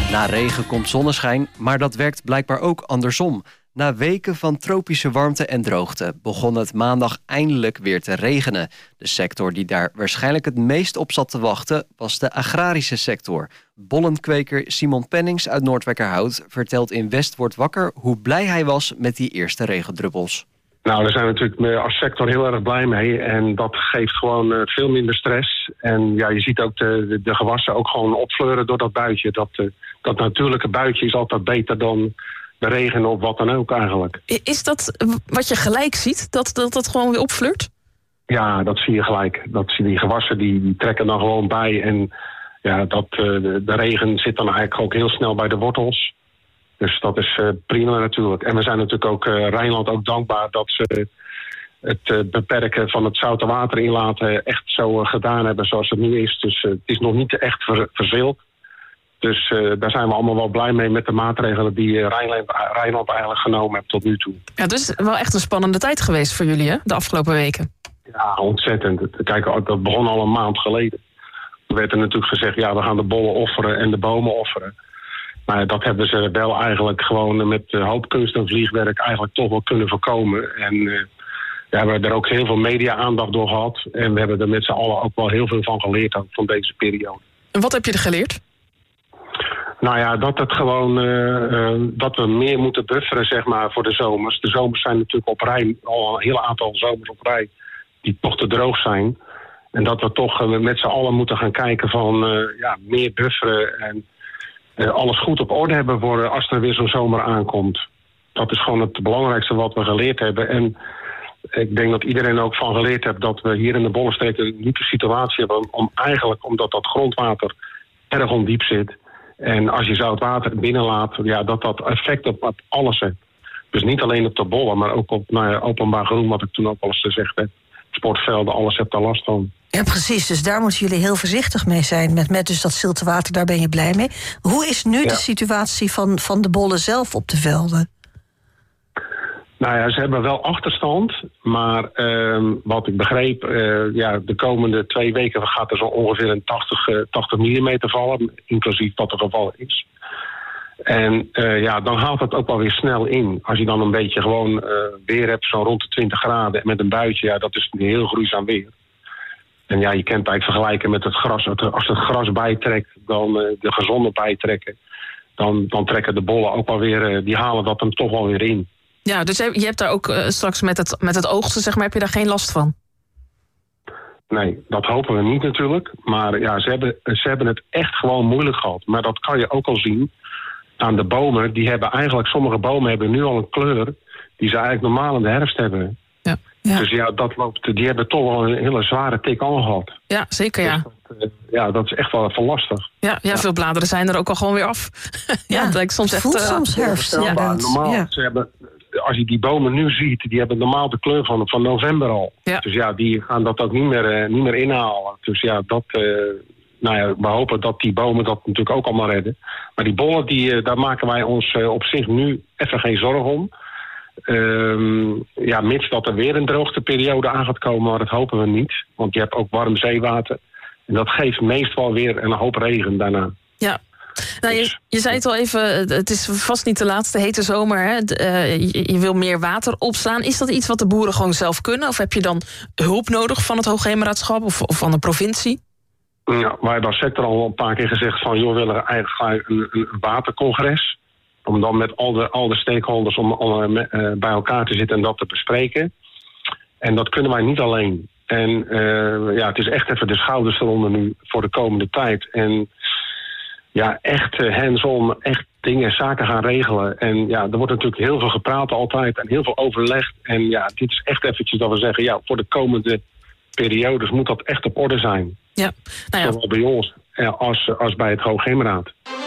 Na regen komt zonneschijn, maar dat werkt blijkbaar ook andersom. Na weken van tropische warmte en droogte begon het maandag eindelijk weer te regenen. De sector die daar waarschijnlijk het meest op zat te wachten was de agrarische sector. Bollenkweker Simon Pennings uit Noordwijkerhout vertelt in West wordt wakker hoe blij hij was met die eerste regendruppels. Nou, daar zijn we natuurlijk als sector heel erg blij mee. En dat geeft gewoon veel minder stress. En ja, je ziet ook de gewassen ook gewoon opfleuren door dat buitje. Dat natuurlijke buitje is altijd beter dan de regen of wat dan ook eigenlijk. Is dat wat je gelijk ziet? Dat gewoon weer opfleurt? Ja, dat zie je gelijk. Die gewassen die trekken dan gewoon bij. En ja, de regen zit dan eigenlijk ook heel snel bij de wortels. Dus dat is prima natuurlijk. En we zijn natuurlijk ook Rijnland ook dankbaar dat ze het beperken van het zoute water inlaten echt zo gedaan hebben zoals het nu is. Dus het is nog niet echt verzild. Dus daar zijn we allemaal wel blij mee met de maatregelen die Rijnland eigenlijk genomen heeft tot nu toe. Ja, dus het is wel echt een spannende tijd geweest voor jullie, hè? De afgelopen weken. Ja, ontzettend. Kijk, dat begon al een maand geleden. Er werd er natuurlijk gezegd, ja, we gaan de bollen offeren en de bomen offeren. Maar dat hebben ze wel eigenlijk gewoon met hoopkunst en vliegwerk eigenlijk toch wel kunnen voorkomen. En we hebben er ook heel veel media-aandacht door gehad. En we hebben er met z'n allen ook wel heel veel van geleerd ook van deze periode. En wat heb je er geleerd? Nou ja, dat het gewoon dat we meer moeten bufferen, zeg maar, voor de zomers. De zomers zijn natuurlijk op rij, al een heel aantal zomers op rij, die toch te droog zijn. En dat we toch met z'n allen moeten gaan kijken van meer bufferen en alles goed op orde hebben voor als er weer zo'n zomer aankomt. Dat is gewoon het belangrijkste wat we geleerd hebben. En ik denk dat iedereen ook van geleerd heeft dat we hier in de Bollenstreek een unieke situatie hebben. Omdat dat grondwater erg ondiep zit. En als je zout water binnenlaat, ja, dat effect op alles heeft. Dus niet alleen op de bollen, maar ook op openbaar groen, wat ik toen ook al eens gezegd heb. Sportvelden, alles heeft daar last van. Ja, precies. Dus daar moeten jullie heel voorzichtig mee zijn. Met dus dat zilte water, daar ben je blij mee. Hoe is nu de situatie van de bollen zelf op de velden? Nou ja, ze hebben wel achterstand. Maar wat ik begreep, de komende 2 weken gaat er zo ongeveer een 80 mm vallen. Inclusief wat er gevallen is. En dan haalt het ook wel weer snel in. Als je dan een beetje gewoon weer hebt, zo rond de 20 graden met een buitje, ja, dat is een heel gruwzaam weer. En ja, je kunt het eigenlijk vergelijken met het gras. Als het gras bijtrekt, dan de gezonde bijtrekken, dan trekken de bollen ook wel weer, die halen dat hem toch wel weer in. Ja, dus je hebt daar ook straks met het oogsten, zeg maar, heb je daar geen last van? Nee, dat hopen we niet natuurlijk. Maar ja, ze hebben het echt gewoon moeilijk gehad. Maar dat kan je ook al zien aan de bomen. Sommige bomen hebben nu al een kleur die ze eigenlijk normaal in de herfst hebben. Ja. Dus ja, die hebben toch wel een hele zware tik al gehad. Ja, zeker, ja. Dus dat is echt wel lastig. Ja, veel bladeren zijn er ook al gewoon weer af. Het lijkt soms echt... voelt soms herfst. Normaal, ze hebben, als je die bomen nu ziet, die hebben normaal de kleur van november al. Ja. Dus ja, die gaan dat ook niet meer inhalen. Dus ja, we hopen dat die bomen dat natuurlijk ook allemaal redden. Maar die bollen, daar maken wij ons op zich nu even geen zorgen om. Mits dat er weer een droogteperiode aan gaat komen, maar dat hopen we niet. Want je hebt ook warm zeewater. En dat geeft meestal weer een hoop regen daarna. Ja. Nou, je zei het al even, het is vast niet de laatste hete zomer. Hè? Je wil meer water opslaan. Is dat iets wat de boeren gewoon zelf kunnen? Of heb je dan hulp nodig van het Hoogheemraadschap of van de provincie? Ja, wij hebben als sector al een paar keer gezegd van, we willen eigenlijk een watercongres. Om dan met al de stakeholders bij elkaar te zitten en dat te bespreken. En dat kunnen wij niet alleen. En het is echt even de schouders eronder nu voor de komende tijd. En ja, echt hands-on, echt zaken gaan regelen. En ja, er wordt natuurlijk heel veel gepraat altijd en heel veel overlegd. En ja, dit is echt eventjes dat we zeggen, ja, voor de komende periodes moet dat echt op orde zijn. Ja, nou ja. Zowel bij ons als bij het Hoogheemraad.